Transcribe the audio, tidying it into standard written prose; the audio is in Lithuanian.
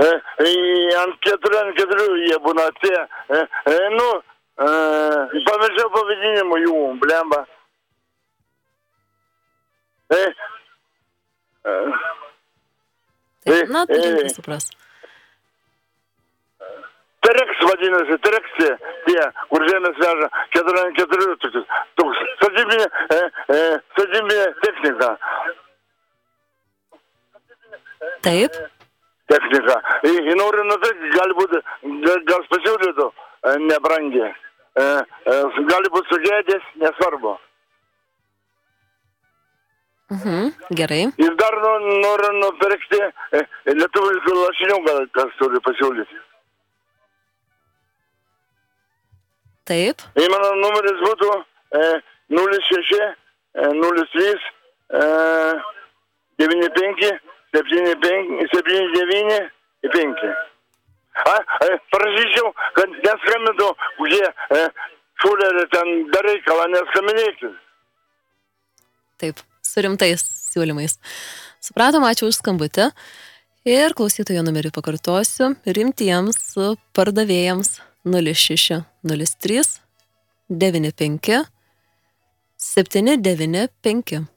Ant keturių jie būna tie, pamiršau pavadinimų jų, blemba. Na, tai supras. Tereks vadinasi, tereksė, tie, kur žemės veža, 4 toks statybinė technika. Taip. Technika. Noriu nupirkti, gali būti, gal pasiūlytų, nebrangiai. Gali būti sugėdės, nesvarbu. Gerai. Ir dar noriu nupirkti lietuviškų lašinių, gal kas turi pasiūlyti. Taip. Mano numeris būtų 06 03 95 79 5. Prašyčiau, kad neskambintų, kurie šulerį ten dareikalą neskambinėkit. Taip, su rimtais siūlymais. Supratom, ačiū už skambutį. Ir klausytojo numerį pakartosiu. Rimtiems pardavėjams 06 03 95 795.